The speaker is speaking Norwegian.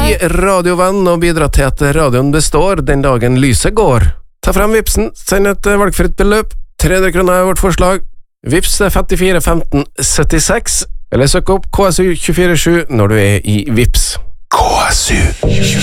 radiovenn og bidra til at radioen består den dagen lyset går. Ta frem Vipsen, send et valgfritt beløp. 300 kroner er vårt forslag. Vips er 54 15 76, eller søk opp KSU 24/7 når du er i Vips. KSU 24/7